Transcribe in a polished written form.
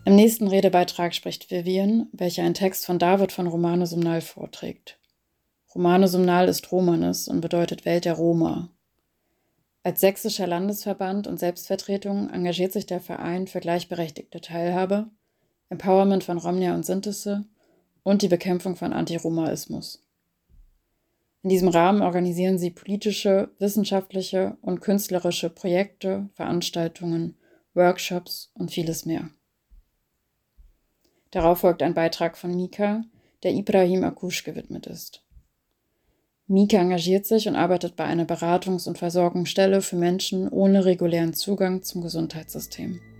Im nächsten Redebeitrag spricht Vivian, welche einen Text von David von Romano Sumnal vorträgt. Romano Sumnal ist Romanes und bedeutet Welt der Roma. Als sächsischer Landesverband und Selbstvertretung engagiert sich der Verein für gleichberechtigte Teilhabe, Empowerment von Romnia und Sintese und die Bekämpfung von Antiromaismus. In diesem Rahmen organisieren sie politische, wissenschaftliche und künstlerische Projekte, Veranstaltungen, Workshops und vieles mehr. Darauf folgt ein Beitrag von Mika, der Ibrahim Akush gewidmet ist. Mika engagiert sich und arbeitet bei einer Beratungs- und Versorgungsstelle für Menschen ohne regulären Zugang zum Gesundheitssystem.